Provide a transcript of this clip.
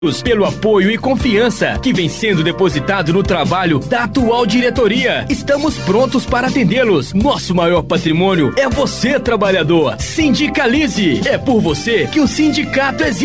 pelo apoio e confiança que vem sendo depositado no trabalho da atual diretoria. Estamos prontos para atendê-los. Nosso maior patrimônio é você, trabalhador. Sindicalize. É por você que o sindicato existe.